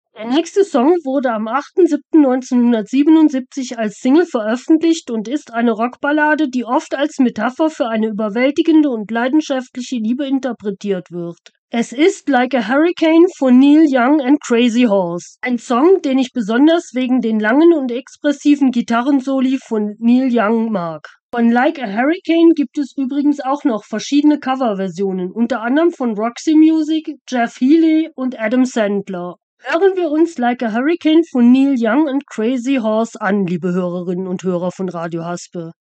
Der nächste Song wurde am 8.7.1977 als Single veröffentlicht und ist eine Rockballade, die oft als Metapher für eine überwältigende und leidenschaftliche Liebe interpretiert wird. Es ist Like a Hurricane von Neil Young and Crazy Horse. Ein Song, den ich besonders wegen den langen und expressiven Gitarrensoli von Neil Young mag. Von Like a Hurricane gibt es übrigens auch noch verschiedene Coverversionen, unter anderem von Roxy Music, Jeff Healey und Adam Sandler. Hören wir uns Like a Hurricane von Neil Young and Crazy Horse an, liebe Hörerinnen und Hörer von Radio Haspe.